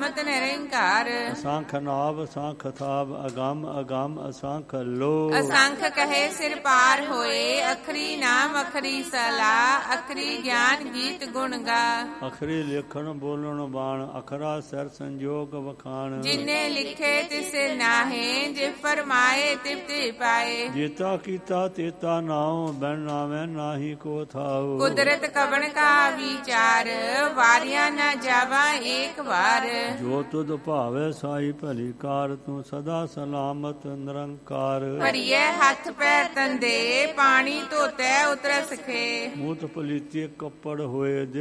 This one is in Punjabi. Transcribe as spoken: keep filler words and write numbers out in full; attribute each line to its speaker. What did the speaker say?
Speaker 1: ਸਲਾਮਤ ਨਿਰੰਕਾਰ।
Speaker 2: ਅਸੰਖ ਨਾਭ ਅਸੰਖ ਥਾਪ ਅਗੰਮ ਅਗੰਮ ਅਸੰਖ ਲੋ।
Speaker 1: ਅਸੰਖ ਕਹੇ ਸਿਰ ਪਾਰ ਹੋਏ, ਅਖਰੀ ਨਾਮ ਅਖਰੀ ਸਲਾ, ਅਖਰੀ ਗਿਆਨ ਗੀਤ ਗੁਣ ਗਾ।
Speaker 2: ਅਖਰੀ ਲਿਖਣ ਬੋਲਣ ਬਾਣ, ਅਖਰਾ ਸਿਰ ਸੰਜੋਗ ਵਖਾਣ।
Speaker 1: ਜਿਨੇ ਲਿਖੇ ਤਿਸ ਨਾਹੇ, ਜੇ ਫਰਮਾਏ ਤਿਵ ਤੇ ਪਾਏ।
Speaker 2: ਜੀਤਾ ਕੀਤਾ ਤੇਤਾ ਨਾਉ, ਬੈਣ ਨਾਵੇਂ ਨਾਹੀ ਕੋ ਥਾਉ।
Speaker 1: ਕੁਦਰਤ ਕਵਣ ਕਾ ਵਿਚਾਰ, ਵਾਰਿਆ ਨਾ ਜਾਵਾ ਏਕ ਵਾਰ।
Speaker 2: ਜੋ ਤੁਧ ਭਾਵੇ ਸਾਈ ਭਲੀ ਕਾਰ, ਤੂੰ ਸਦਾ ਸਲਾਮਤ ਨਿਰੰਕਾਰ।
Speaker 1: ਭਰੀਏ ਹੱਥ ਪੈਰ ਤੰਦੇ, ਪਾਣੀ ਧੋਤੈ ਉਤਰੈ ਸਖੇ।
Speaker 2: ਮੂਤ ਪਲੀਤੀ ਕੱਪੜ ਹੋਏ,